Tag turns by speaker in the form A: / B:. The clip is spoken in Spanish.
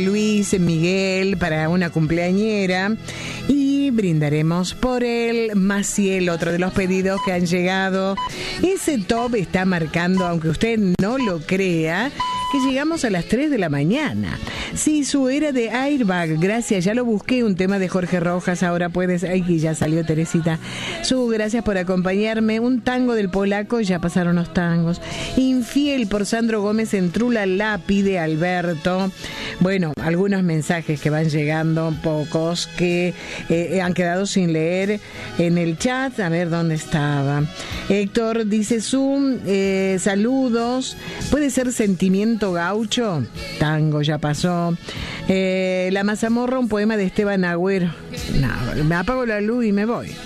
A: Luis Miguel para una cumpleañera y brindaremos por el Maciel, otro de los pedidos que han llegado. Ese top está marcando, aunque usted no lo crea, que llegamos a las 3 de la mañana. Sí, su era de Airbag, gracias, ya lo busqué, un tema de Jorge Rojas, ahora puedes, ay, ya salió Teresita. Gracias por acompañarme, un tango del polaco, ya pasaron los tangos. Infiel por Sandro Gómez en Trula La, pide Alberto. Bueno, algunos mensajes que van llegando, pocos, que han quedado sin leer en el chat, a ver dónde estaba. Héctor dice saludos, puede ser Sentimiento Gaucho, tango ya pasó. La Mazamorra, un poema de Esteban Agüero. No, me apago la luz y me voy.